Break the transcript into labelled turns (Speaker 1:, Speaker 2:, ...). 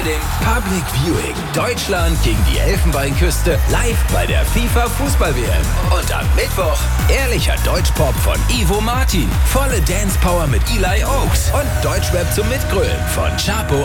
Speaker 1: Außerdem Public Viewing. Deutschland gegen die Elfenbeinküste live bei der FIFA Fußball-WM. Und am Mittwoch ehrlicher Deutschpop von Ivo Martin. Volle Dance Power mit Eli Oaks. Und Deutschrap zum Mitgrölen von Chapo